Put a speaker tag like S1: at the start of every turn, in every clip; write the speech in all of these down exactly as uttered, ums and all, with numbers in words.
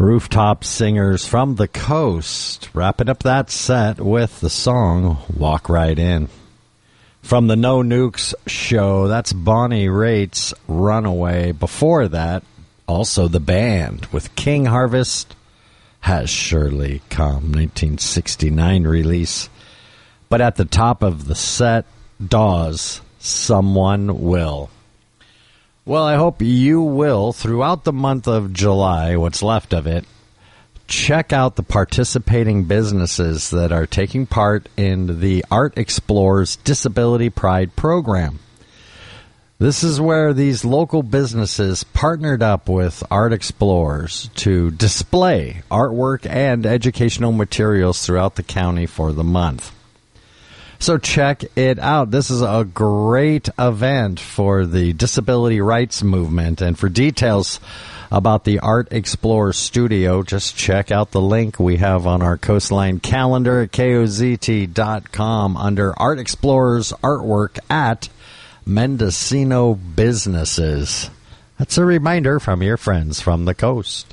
S1: Rooftop Singers from the Coast, wrapping up that set with the song Walk Right In. From the No Nukes show, that's Bonnie Raitt's Runaway. Before that, also the band with King Harvest, Has Surely Come, nineteen sixty-nine release. But at the top of the set, Dawes, Someone Will. Well, I hope you will, throughout the month of July, what's left of it, check out the participating businesses that are taking part in the Art Explorers Disability Pride program. This is where these local businesses partnered up with Art Explorers to display artwork and educational materials throughout the county for the month. So check it out. This is a great event for the disability rights movement. And for details about the Art Explorer Studio, just check out the link we have on our Coastline calendar at K O Z T dot com under Art Explorers Artwork at Mendocino Businesses. That's a reminder from your friends from the coast.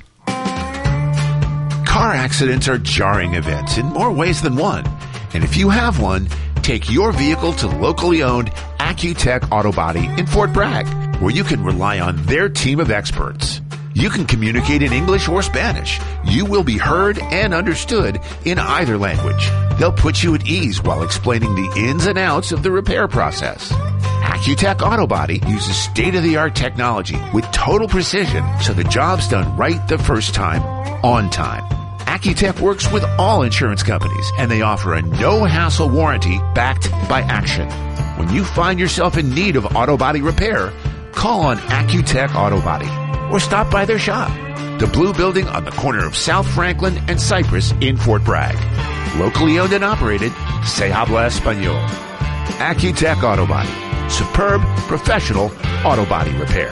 S2: Car accidents are jarring events in more ways than one. And if you have one, take your vehicle to locally owned Accutech Auto Body in Fort Bragg, where you can rely on their team of experts. You can communicate in English or Spanish. You will be heard and understood in either language. They'll put you at ease while explaining the ins and outs of the repair process. Accutech Auto Body uses state-of-the-art technology with total precision, so the job's done right the first time, on time. Accutech works with all insurance companies, and they offer a no-hassle warranty backed by action. When you find yourself in need of auto body repair, call on Accutech Auto Body or stop by their shop, the Blue Building on the corner of South Franklin and Cypress in Fort Bragg. Locally owned and operated, Se Habla Español. Accutech Auto Body. Superb, professional auto body repair.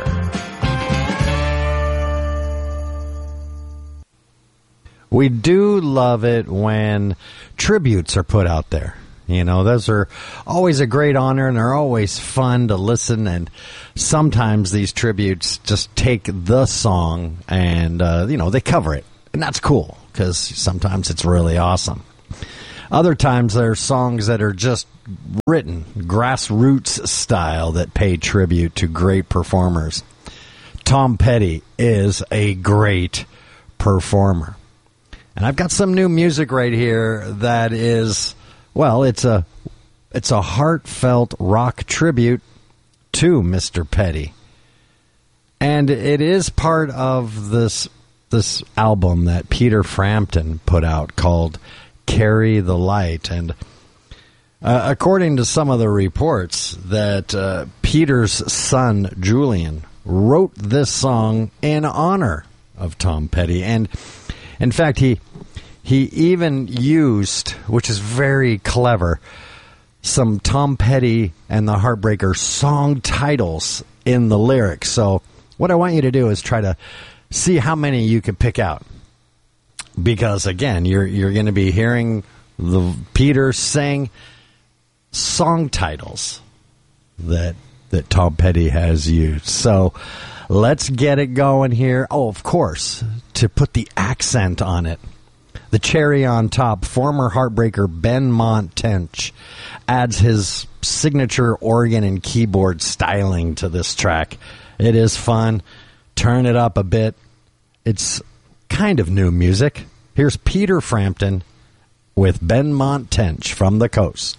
S1: We do love it when tributes are put out there. You know, those are always a great honor, and they're always fun to listen. And sometimes these tributes just take the song and, uh, you know, they cover it. And that's cool, because sometimes it's really awesome. Other times there are songs that are just written, grassroots style, that pay tribute to great performers. Tom Petty is a great performer. And I've got some new music right here that is, well, it's a it's a heartfelt rock tribute to Mister Petty. And it is part of this this album that Peter Frampton put out called Carry the Light. And uh, according to some of the reports, that uh, Peter's son, Julian, wrote this song in honor of Tom Petty. And in fact, he he even used, which is very clever, some Tom Petty and the Heartbreakers song titles in the lyrics. So what I want you to do is try to see how many you can pick out. Because, again, you're you're going to be hearing the Peter sing song titles that that Tom Petty has used. So let's get it going here. Oh, of course, to put the accent on it, the cherry on top, former Heartbreaker Ben Mont Tench adds his signature organ and keyboard styling to this track. It is fun. Turn it up a bit. It's kind of new music. Here's Peter Frampton with Ben Mont Tench from the Coast.